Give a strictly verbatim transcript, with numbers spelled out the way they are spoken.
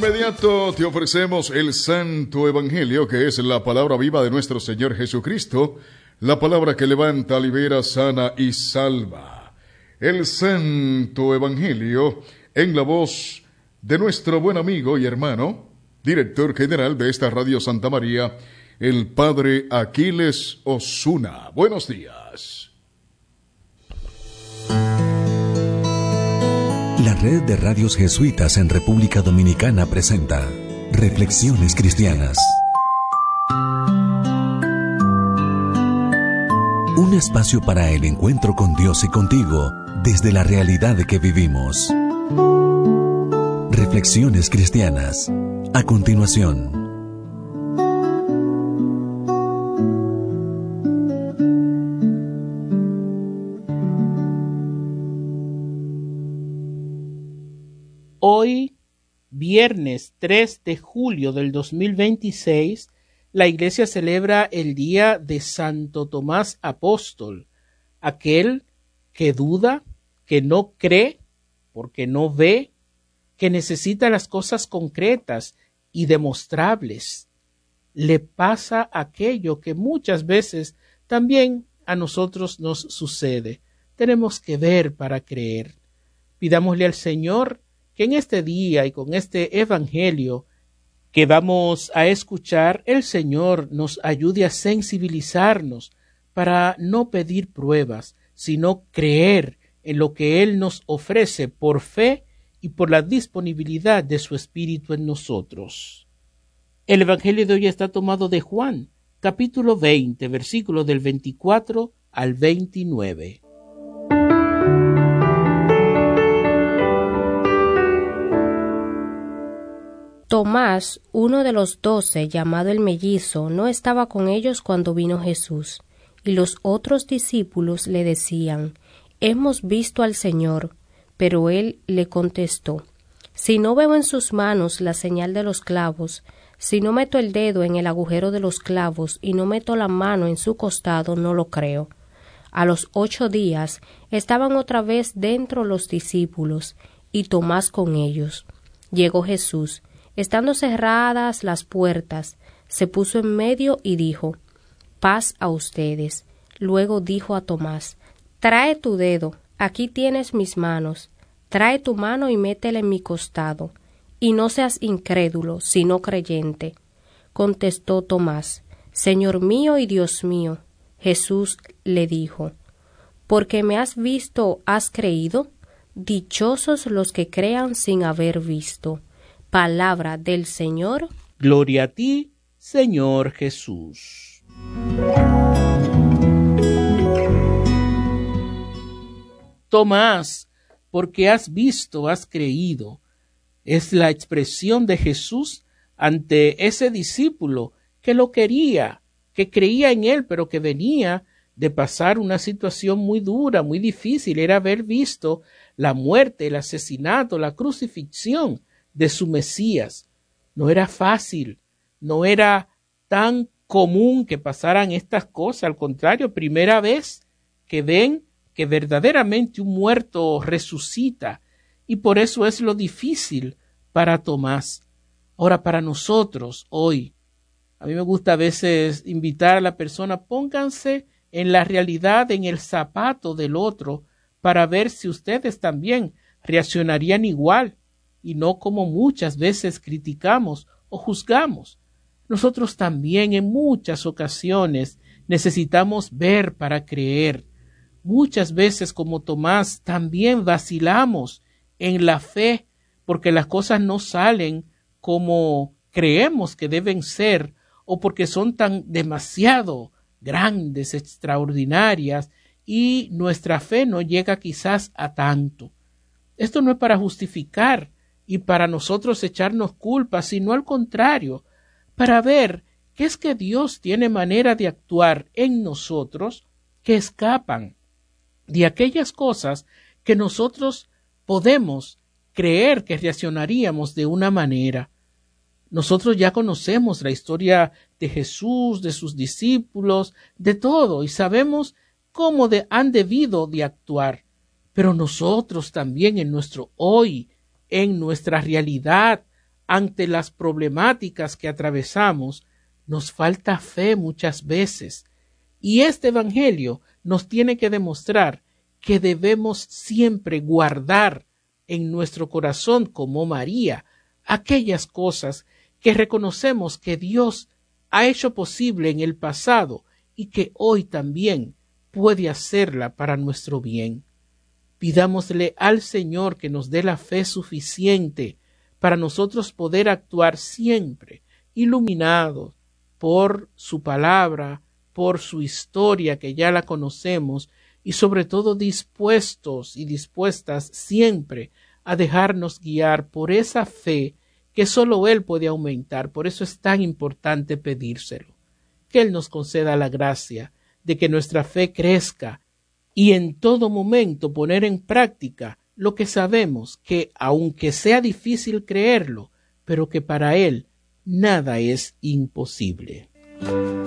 inmediato te ofrecemos el Santo Evangelio, que es la palabra viva de nuestro Señor Jesucristo, la palabra que levanta, libera, sana y salva. El Santo Evangelio en la voz de nuestro buen amigo y hermano, director general de esta Radio Santa María, el Padre Aquiles Osuna. Buenos días. La Red de Radios Jesuitas en República Dominicana presenta Reflexiones Cristianas. Un espacio para el encuentro con Dios y contigo desde la realidad que vivimos. Reflexiones Cristianas. A continuación. Hoy, viernes tres de julio del dos mil veintiséis, la Iglesia celebra el día de Santo Tomás Apóstol, aquel que duda, que no cree, porque no ve, que necesita las cosas concretas y demostrables. Le pasa aquello que muchas veces también a nosotros nos sucede. Tenemos que ver para creer. Pidámosle al Señor que en este día y con este evangelio que vamos a escuchar, el Señor nos ayude a sensibilizarnos para no pedir pruebas, sino creer en lo que Él nos ofrece por fe y por la disponibilidad de su Espíritu en nosotros. El evangelio de hoy está tomado de Juan, capítulo veinte, versículos del veinticuatro al veintinueve. Tomás, uno de los doce, llamado el mellizo, no estaba con ellos cuando vino Jesús, y los otros discípulos le decían: «Hemos visto al Señor». Pero él le contestó: «Si no veo en sus manos la señal de los clavos, si no meto el dedo en el agujero de los clavos y no meto la mano en su costado, no lo creo». A los ocho días estaban otra vez dentro los discípulos, y Tomás con ellos. Llegó Jesús. Estando cerradas las puertas, se puso en medio y dijo: «Paz a ustedes». Luego dijo a Tomás: «Trae tu dedo, aquí tienes mis manos. Trae tu mano y métela en mi costado. Y no seas incrédulo, sino creyente». Contestó Tomás: «Señor mío y Dios mío». Jesús le dijo: «Porque me has visto, ¿has creído? Dichosos los que crean sin haber visto». Palabra del Señor. Gloria a ti, Señor Jesús. Tomás, porque has visto, has creído, es la expresión de Jesús ante ese discípulo que lo quería, que creía en él, pero que venía de pasar una situación muy dura, muy difícil. Era haber visto la muerte, el asesinato, la crucifixión de su Mesías. No era fácil, no era tan común que pasaran estas cosas. Al contrario, primera vez que ven que verdaderamente un muerto resucita, y por eso es lo difícil para Tomás. Ahora, para nosotros hoy, a mí me gusta a veces invitar a la persona: pónganse en la realidad, en el zapato del otro, para ver si ustedes también reaccionarían igual, y no como muchas veces criticamos o juzgamos. Nosotros también en muchas ocasiones necesitamos ver para creer. Muchas veces, como Tomás, también vacilamos en la fe porque las cosas no salen como creemos que deben ser, o porque son tan demasiado grandes, extraordinarias, y nuestra fe no llega quizás a tanto. Esto no es para justificar y para nosotros echarnos culpa, sino al contrario, para ver que es que Dios tiene manera de actuar en nosotros que escapan de aquellas cosas que nosotros podemos creer que reaccionaríamos de una manera. Nosotros ya conocemos la historia de Jesús, de sus discípulos, de todo, y sabemos cómo de, han debido de actuar. Pero nosotros también en nuestro hoy, en nuestra realidad, ante las problemáticas que atravesamos, nos falta fe muchas veces. Y este Evangelio nos tiene que demostrar que debemos siempre guardar en nuestro corazón, como María, aquellas cosas que reconocemos que Dios ha hecho posible en el pasado y que hoy también puede hacerla para nuestro bien. Pidámosle al Señor que nos dé la fe suficiente para nosotros poder actuar siempre iluminados por su palabra, por su historia que ya la conocemos, y sobre todo dispuestos y dispuestas siempre a dejarnos guiar por esa fe que solo Él puede aumentar. Por eso es tan importante pedírselo, que Él nos conceda la gracia de que nuestra fe crezca y en todo momento poner en práctica lo que sabemos que, aunque sea difícil creerlo, pero que para Él nada es imposible.